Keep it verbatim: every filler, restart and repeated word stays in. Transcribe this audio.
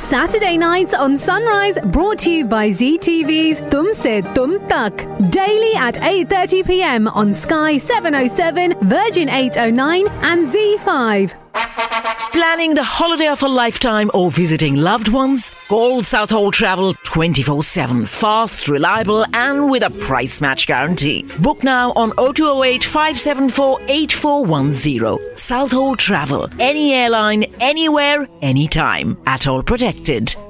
Saturday nights on Sunrise, brought to you by Z T V's Tum Se Tum Tak. Daily at eight thirty p.m. on Sky seven oh seven, Virgin eight oh nine and Z five. Planning the holiday of a lifetime or visiting loved ones? Call Southhold Travel twenty-four seven. Fast, reliable and with a price match guarantee. Book now on oh two oh eight, five seven four, eight four one oh. Southhold Travel. Any airline, anywhere, anytime. At all protected.